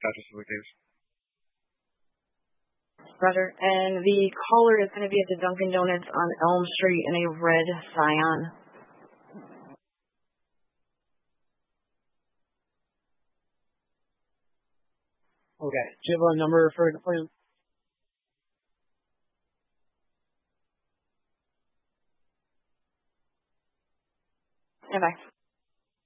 Roger, Davis. Roger. And the caller is going to be at the Dunkin' Donuts on Elm Street in a red Scion. Okay. Do you have a number for him? Bye-bye.